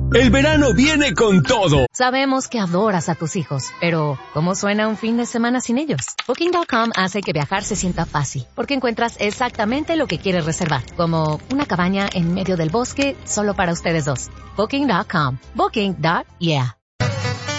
El verano viene con todo. Sabemos que adoras a tus hijos, pero ¿cómo suena un fin de semana sin ellos? Booking.com hace que viajar se sienta fácil, porque encuentras exactamente lo que quieres reservar, como una cabaña en medio del bosque solo para ustedes dos. Booking.com. Booking.yeah.